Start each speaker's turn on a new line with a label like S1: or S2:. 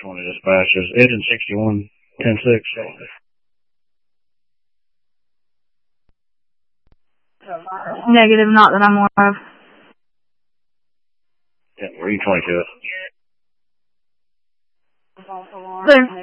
S1: 620 dispatches. Engine 61, 10-6.
S2: Negative, not that I'm aware of.
S1: Yeah, where are you 22?
S2: There.